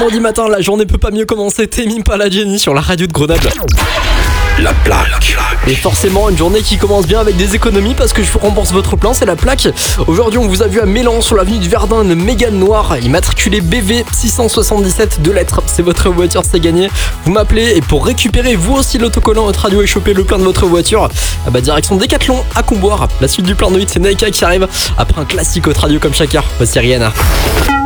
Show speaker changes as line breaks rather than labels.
vendredi matin, la journée peut pas mieux commencer. Tame Impala Jenny sur la radio de Grenoble.
La plaque.
Et forcément une journée qui commence bien avec des économies parce que je vous rembourse votre plein, c'est la plaque. Aujourd'hui on vous a vu à Mélan sur l'avenue du Verdun, une Mégane noire, immatriculée BV 677 2 lettres. C'est votre voiture, c'est gagné. Vous m'appelez et pour récupérer vous aussi l'autocollant votre radio et choper le plein de votre voiture, direction Décathlon à Comboire. La suite du plein de 8, c'est Naika qui arrive après un classique autre radio comme chaque heure. Voici Rihanna.